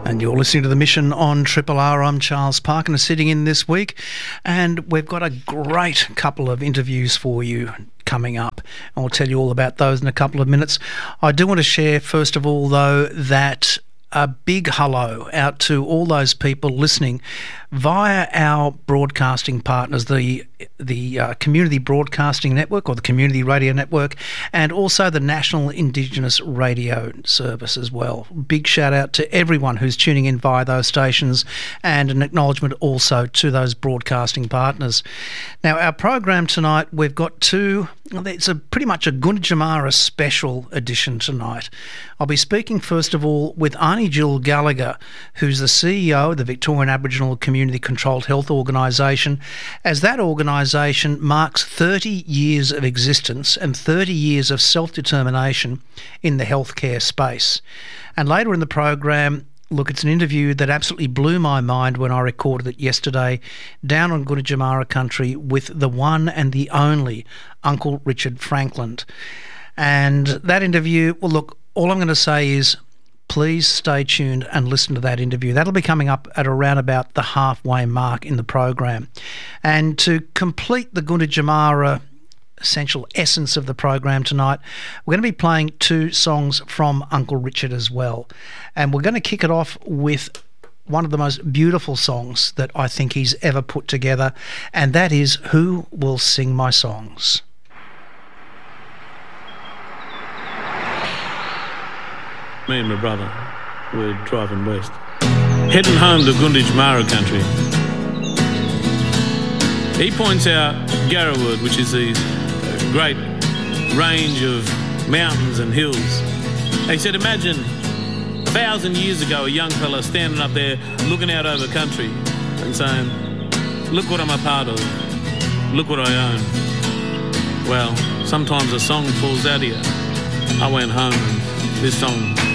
And you're listening to The Mission on Triple R. I'm Charles Parkin, sitting in this week, and we've got a great couple of interviews for you coming up. I'll tell you all about those in a couple of minutes. I do want to share, first of all, though, that a big hello out to all those people listening via our broadcasting partners, the Community Broadcasting Network, or the Community Radio Network, and also the National Indigenous Radio Service as well. Big shout out to everyone who's tuning in via those stations, and an acknowledgement also to those broadcasting partners. Now, our program tonight, we've got it's pretty much a Gunditjmara special edition tonight. I'll be speaking first of all with Arnie Jill Gallagher, who's the CEO of the Victorian Aboriginal Community Controlled Health Organisation, as that organisation marks 30 years of existence and 30 years of self-determination in the healthcare space. And later in the program, look, it's an interview that absolutely blew my mind when I recorded it yesterday down on Gunditjmara country with the one and the only Uncle Richard Franklin. And that interview, well, look, all I'm going to say is please stay tuned and listen to that interview. That'll be coming up at around about the halfway mark in the program. And to complete the Gunditjmara essential essence of the program tonight, we're going to be playing two songs from Uncle Richard as well. And we're going to kick it off with one of the most beautiful songs that I think he's ever put together, and that is Who Will Sing My Songs? Me and my brother, we're driving west, heading home to Gunditjmara country. He points out Garrawood, which is these great range of mountains and hills. He said, imagine 1,000 years ago a young fella standing up there looking out over country and saying, look what I'm a part of, look what I own. Well, sometimes a song falls out of you. I went home and this song